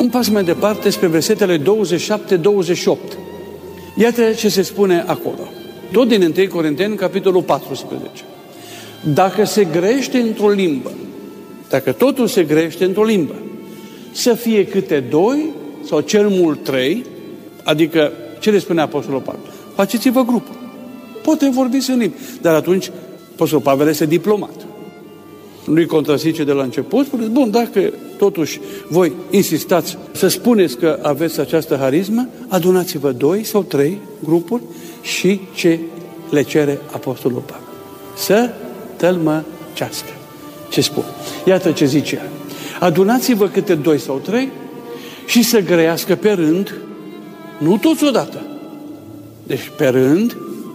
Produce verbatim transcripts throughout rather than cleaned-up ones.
pas mai departe spre versetele douăzeci și șapte douăzeci și opt. Iată ce se spune acolo. Tot din întâi Corinteni, capitolul paisprezece. Dacă se grește într-o limbă, dacă totul se grește într-o limbă, să fie câte doi sau cel mult trei, adică ce le spune Apostolul Pavel? Faceți-vă grupul. Poate vorbiți în limbi. Dar atunci Apostolul Pavel este diplomat. Nu-i contrazice de la început, spune, bun, dacă totuși voi insistați să spuneți că aveți această harismă, adunați-vă doi sau trei grupuri și ce le cere Apostolul Pavel? Să tălmăcească. Ce spun? Iată ce zice el. Adunați-vă câte doi sau trei și să grăiască pe rând, nu toți odată, deci pe rând,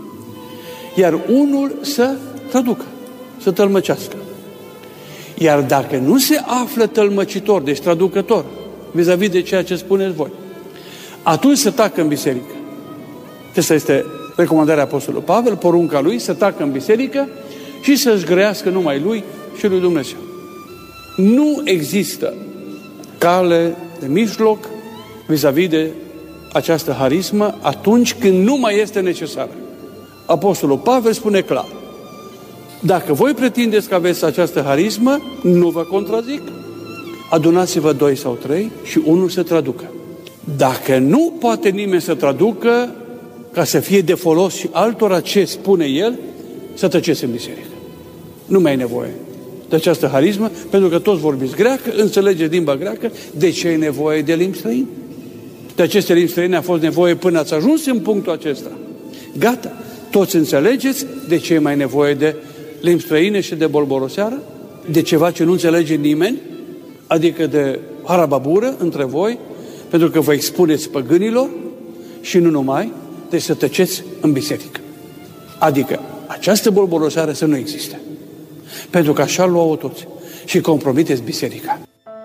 iar unul să traducă, să tălmăcească. Iar dacă nu se află tălmăcitor, deci traducător, vis-a-vis de ceea ce spuneți voi, atunci să tacă în biserică. Asta este recomandarea Apostolului Pavel, porunca lui, să tacă în biserică și să-și grăiască numai lui și lui Dumnezeu. Nu există cale de mijloc vis-a-vis de această harismă atunci când nu mai este necesară. Apostolul Pavel spune clar, dacă voi pretindeți că aveți această harismă, nu vă contrazic, adunați-vă doi sau trei și unul să traducă. Dacă nu poate nimeni să traducă, ca să fie de folos și altora ce spune el, să tăceți în biserică. Nu mai e nevoie de această harismă, pentru că toți vorbiți greacă, înțelegeți limba greacă, de ce e nevoie de limbi străine? De aceste limbi străine a fost nevoie până ați ajuns în punctul acesta. Gata, toți înțelegeți de ce e mai nevoie de limbi străine și de bolboroseară? De ceva ce nu înțelege nimeni? Adică de harababură între voi, pentru că vă expuneți păgânilor și nu numai, deci să tăceți în biserică. Adică această bolboroseară să nu existe. Pentru că așa luau toți și compromiteți biserica.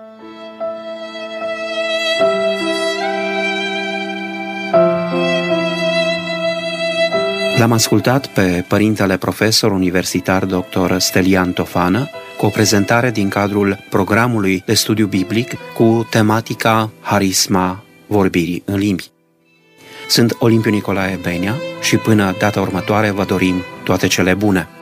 L-am ascultat pe părintele profesor universitar doctor Stelian Tofană cu o prezentare din cadrul programului de studiu biblic cu tematica Harisma vorbirii în limbi. Sunt Olimpiu Nicolae Benea și până data următoare vă dorim toate cele bune.